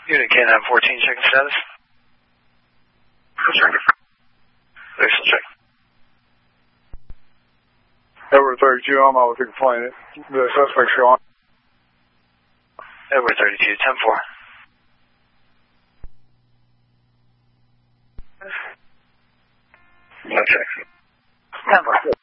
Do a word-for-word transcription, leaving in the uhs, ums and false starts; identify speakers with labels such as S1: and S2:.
S1: Unit K nine fourteen, checking status. Vixel check.
S2: Edward thirty-two, I'm out with the complaint. The suspect's gone.
S1: Edward thirty-two, ten four. No check.
S3: ten four.